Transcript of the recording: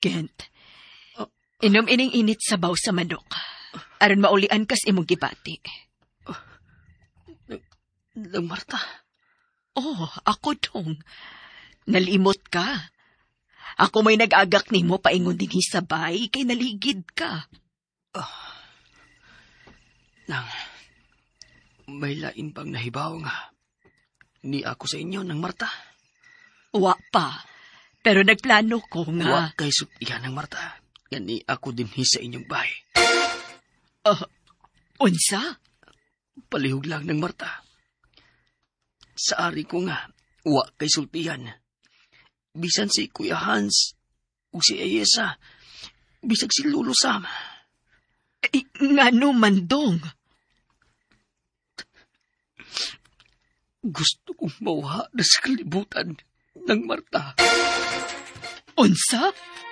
Kent, inom ining init sabaw sa manok. Aron maulian kas imong gibati. Nang Marta? Oh, ako dong. Nalimot ka. Ako may nag-agak nimo paingon din hisabay kay naligid ka. Nang, may lain bang nahibaw nga ni ako sa inyo, Nang Marta? Wa pa. Pero nagplano ko nga. Wa kay sutihan, Nang Marta. Gani ako din sa inyong bahay. Unsa? Palihog lang, Nang Marta. Sa ari ko nga, wa kay sultihan. Bisan si Kuya Hans o si Ayesa, bisag si Lolo Sam. Ngano mandong? Gusto kong mawha na sa kalibutan, Nang Marta. Unsa?